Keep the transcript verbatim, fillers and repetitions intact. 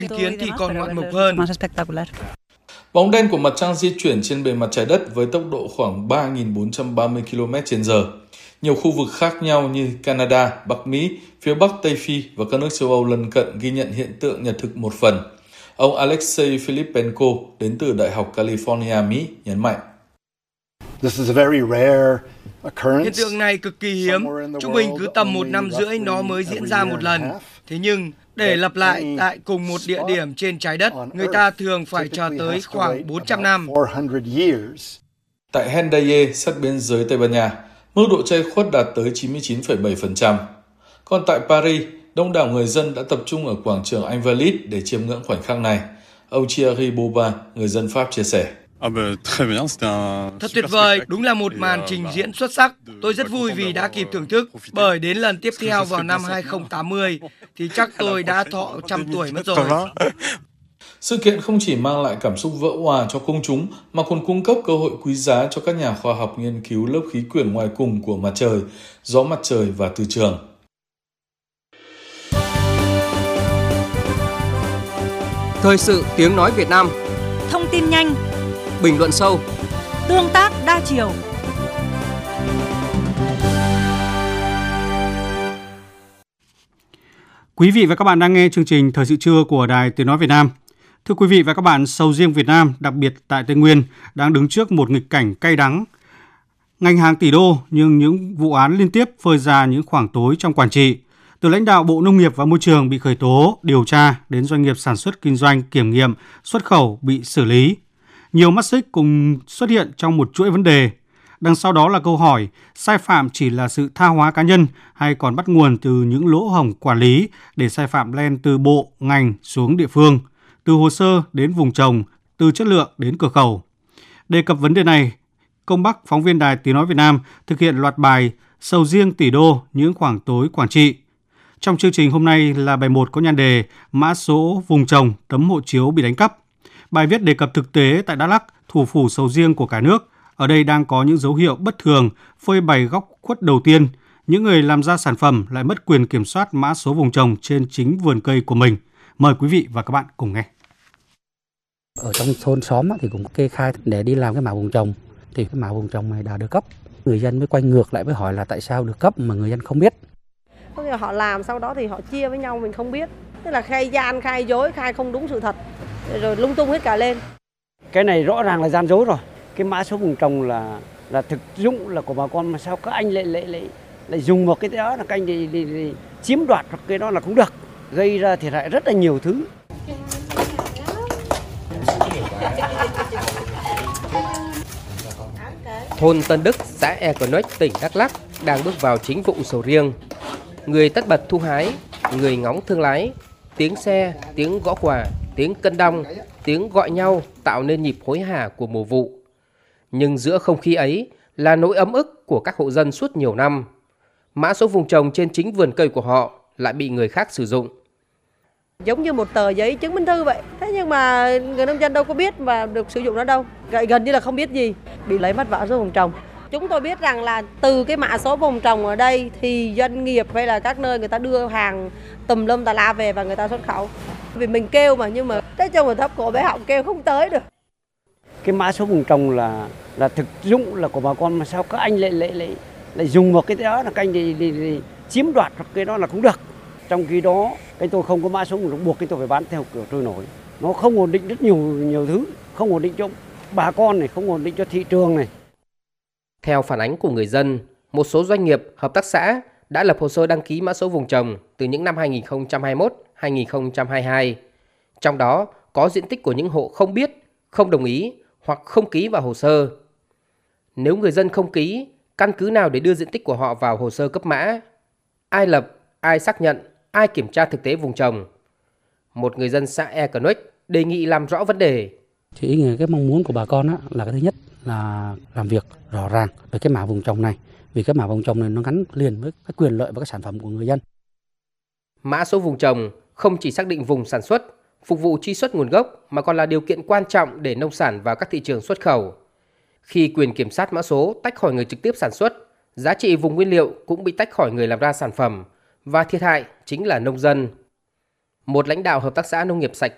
Chứng kiến thì còn ngoạn mục hơn. Bóng đen của mặt trăng di chuyển trên bề mặt trái đất với tốc độ khoảng ba nghìn bốn trăm ba mươi ki lô mét trên giờ. Nhiều khu vực khác nhau như Canada, Bắc Mỹ, phía Bắc Tây Phi và các nước châu Âu lân cận ghi nhận hiện tượng nhật thực một phần. Ông Alexei Filipenko đến từ Đại học California, Mỹ nhấn mạnh. Hiện tượng này cực kỳ hiếm, trung bình cứ tầm một năm rưỡi nó mới diễn ra một lần. Thế nhưng, để lặp lại tại cùng một địa điểm trên trái đất, người ta thường phải chờ tới khoảng bốn trăm năm. Tại Hendaye, sát biên giới Tây Ban Nha, mức độ che khuất đạt tới chín mươi chín phẩy bảy phần trăm. Còn tại Paris, đông đảo người dân đã tập trung ở quảng trường Invalides để chiêm ngưỡng khoảnh khắc này. Ông Thierry Boubin, người dân Pháp chia sẻ. Thật tuyệt vời, đúng là một màn trình diễn xuất sắc. Tôi rất vui vì đã kịp thưởng thức, bởi đến lần tiếp theo vào năm hai không tám mươi thì chắc tôi đã thọ trăm tuổi mất rồi. Sự kiện không chỉ mang lại cảm xúc vỡ òa cho công chúng mà còn cung cấp cơ hội quý giá cho các nhà khoa học nghiên cứu lớp khí quyển ngoài cùng của mặt trời, gió mặt trời và từ trường. Thời sự tiếng nói Việt Nam. Thông tin nhanh, bình luận sâu, tương tác đa chiều. Quý vị và các bạn đang nghe chương trình Thời sự trưa của Đài Tiếng nói Việt Nam. Thưa quý vị và các bạn, sầu riêng Việt Nam, đặc biệt tại Tây Nguyên, đang đứng trước một nghịch cảnh cay đắng. Ngành hàng tỷ đô nhưng những vụ án liên tiếp phơi ra những khoảng tối trong quản trị. Từ lãnh đạo Bộ Nông nghiệp và Môi trường bị khởi tố, điều tra đến doanh nghiệp sản xuất kinh doanh, kiểm nghiệm, xuất khẩu bị xử lý. Nhiều mắt xích cùng xuất hiện trong một chuỗi vấn đề. Đằng sau đó là câu hỏi, sai phạm chỉ là sự tha hóa cá nhân hay còn bắt nguồn từ những lỗ hổng quản lý để sai phạm len từ bộ, ngành xuống địa phương, từ hồ sơ đến vùng trồng, từ chất lượng đến cửa khẩu. Đề cập vấn đề này, Công Bắc, phóng viên Đài Tiếng nói Việt Nam thực hiện loạt bài Sầu riêng tỷ đô, những khoảng tối quản trị. Trong chương trình hôm nay là bài một có nhan đề Mã số vùng trồng, tấm hộ chiếu bị đánh cắp. Bài viết đề cập thực tế tại Đắk Lắk, thủ phủ sầu riêng của cả nước. Ở đây đang có những dấu hiệu bất thường, phơi bày góc khuất đầu tiên. Những người làm ra sản phẩm lại mất quyền kiểm soát mã số vùng trồng trên chính vườn cây của mình. Mời quý vị và các bạn cùng nghe. Ở trong thôn xóm thì cũng kê khai để đi làm cái mã vùng trồng. Thì cái mã vùng trồng này đã được cấp. Người dân mới quay ngược lại mới hỏi là tại sao được cấp mà người dân không biết. Có nghĩa là họ làm sau đó thì họ chia với nhau mình không biết. Tức là khai gian, khai dối, khai không đúng sự thật. Rồi lung tung hết cả lên. Cái này rõ ràng là gian dối rồi. Cái mã số vùng trồng là là thực dụng là của bà con mà sao các anh lại lại lại lại dùng một cái đó là các anh đi, đi, đi chiếm đoạt cái đó là cũng được, gây ra thiệt hại rất là nhiều thứ. Thôn Tân Đức, xã Econoc, tỉnh Đắk Lắk đang bước vào chính vụ sầu riêng. Người tất bật thu hái, người ngóng thương lái, tiếng xe, tiếng gõ quà, tiếng cân đong, tiếng gọi nhau tạo nên nhịp hối hả của mùa vụ. Nhưng giữa không khí ấy là nỗi ấm ức của các hộ dân suốt nhiều năm. Mã số vùng trồng trên chính vườn cây của họ lại bị người khác sử dụng. Giống như một tờ giấy chứng minh thư vậy. Thế nhưng mà người nông dân đâu có biết và được sử dụng nó đâu. Gần như là không biết gì, bị lấy mất mã số vùng trồng. Chúng tôi biết rằng là từ cái mã số vùng trồng ở đây thì doanh nghiệp hay là các nơi người ta đưa hàng tùm lum tà la về và người ta xuất khẩu. Vì mình kêu mà nhưng mà tới trong một thấp cổ bé họng kêu không tới được. Cái mã số vùng trồng là là thực dụng là của bà con mà sao các anh lại lại lại lại dùng một cái đó là các anh đi, đi, đi chiếm đoạt cái đó là cũng được. Trong khi đó cái tôi không có mã số vùng trồng buộc cái tôi phải bán theo kiểu trôi nổi. Nó không ổn định rất nhiều nhiều thứ, không ổn định cho bà con này, không ổn định cho thị trường này. Theo phản ánh của người dân, một số doanh nghiệp, hợp tác xã đã lập hồ sơ đăng ký mã số vùng trồng từ những năm hai nghìn không trăm hai mươi mốt đến hai nghìn không trăm hai mươi hai. Trong đó có diện tích của những hộ không biết, không đồng ý hoặc không ký vào hồ sơ. Nếu người dân không ký, căn cứ nào để đưa diện tích của họ vào hồ sơ cấp mã? Ai lập, ai xác nhận, ai kiểm tra thực tế vùng trồng? Một người dân xã Econoc đề nghị làm rõ vấn đề. Thì ý nghĩa cái mong muốn của bà con á, là cái thứ nhất là làm việc rõ ràng về cái mã vùng trồng này. Vì cái mã vùng trồng này nó gắn liền với cái quyền lợi và các sản phẩm của người dân. Mã số vùng trồng không chỉ xác định vùng sản xuất, phục vụ truy xuất nguồn gốc mà còn là điều kiện quan trọng để nông sản vào các thị trường xuất khẩu. Khi quyền kiểm soát mã số tách khỏi người trực tiếp sản xuất, giá trị vùng nguyên liệu cũng bị tách khỏi người làm ra sản phẩm và thiệt hại chính là nông dân. Một lãnh đạo hợp tác xã nông nghiệp sạch